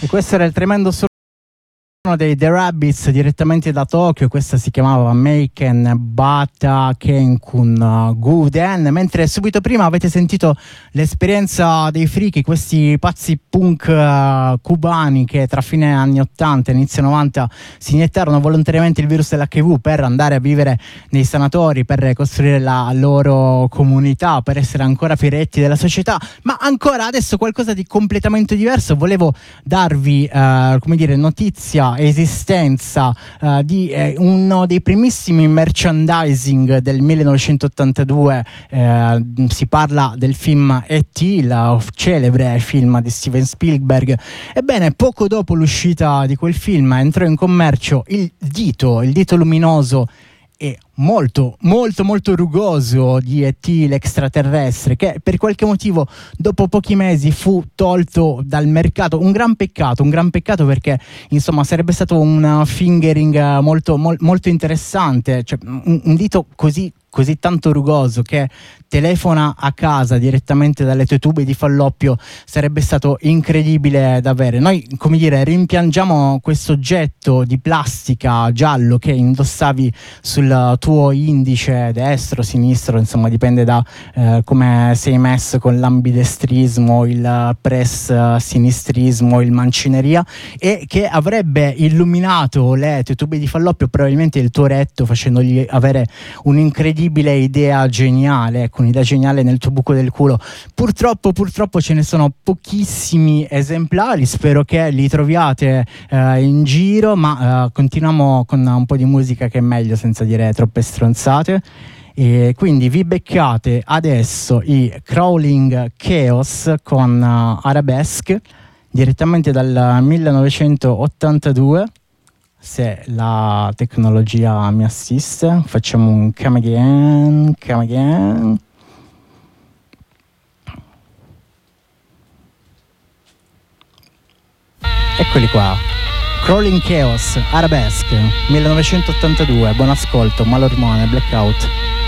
Questo era il tremendo suono dei The Rabbits direttamente da Tokyo. Questa si chiamava Meiken Bata Kenkun Guden, mentre subito prima avete sentito l'esperienza dei Friki, questi pazzi punk cubani che tra fine anni 80 e inizio 90 si iniettarono volontariamente il virus dell'HIV per andare a vivere nei sanatori, per costruire la loro comunità, per essere ancora firetti della società. Ma ancora adesso qualcosa di completamente diverso. Volevo darvi come dire, notizia, esistenza di uno dei primissimi merchandising del 1982. Si parla del film E.T., il celebre film di Steven Spielberg. Ebbene, poco dopo l'uscita di quel film entrò in commercio il dito luminoso e molto rugoso di E.T. l'extraterrestre, che per qualche motivo dopo pochi mesi fu tolto dal mercato. Un gran peccato, perché insomma sarebbe stato un fingering molto interessante, cioè un dito così tanto rugoso che telefona a casa direttamente dalle tue tube di falloppio sarebbe stato incredibile da avere. Noi, come dire, rimpiangiamo questo oggetto di plastica giallo che indossavi sul tuo indice destro, sinistro, insomma dipende da come sei messo con l'ambidestrismo, il press sinistrismo, il mancineria, e che avrebbe illuminato le tue tube di falloppio, probabilmente il tuo retto, facendogli avere un'incredibile idea geniale, un'idea geniale nel tuo buco del culo. Purtroppo ce ne sono pochissimi esemplari, spero che li troviate in giro, ma continuiamo con un po' di musica che è meglio senza dire troppe stronzate. E quindi vi beccate adesso i Crawling Chaos con Arabesque direttamente dal 1982. Se la tecnologia mi assiste, facciamo un come again. Eccoli qua, Crawling Chaos, Arabesque, 1982, buon ascolto, Malormone, Blackout.